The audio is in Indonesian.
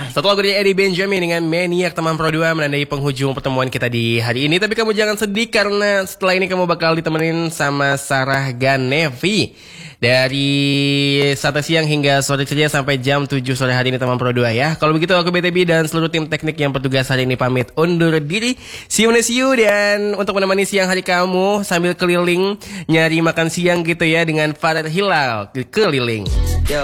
Satu lagu dari Eddie Benjamin dengan Maniac teman Pro 2 menandai penghujung pertemuan kita di hari ini. Tapi kamu jangan sedih karena setelah ini kamu bakal ditemenin sama Sarah Ganevi dari 1 siang hingga sore saja sampai jam 7 sore hari ini teman Pro 2 ya. Kalau begitu aku BTB dan seluruh tim teknik yang bertugas hari ini pamit undur diri. See you dan untuk menemani siang hari kamu sambil keliling nyari makan siang gitu ya dengan Farel Hilal keliling.